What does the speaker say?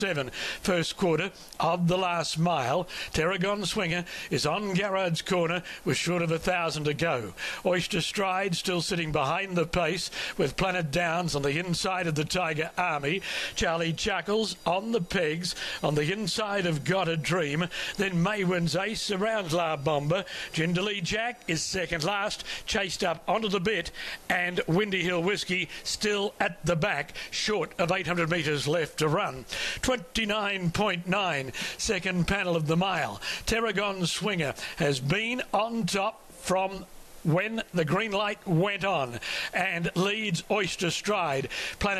First quarter of the last mile. Tarragon Swinger is on Garrard's corner with short of 1,000 to go. Oyster Stride still sitting behind the pace with Planet Downs on the inside of the Tiger Army. Charlie Chuckles on the pegs on the inside of Got a Dream. Then Maywin's Ace around La Bomba. Jindalee Jack is second last, chased up onto the bit, and Windy Hill Whiskey still at the back, short of 800 metres left to run. 29.9, second panel of the mile. Tarragon Swinger has been on top from when the green light went on and leads Oyster Stride. Planet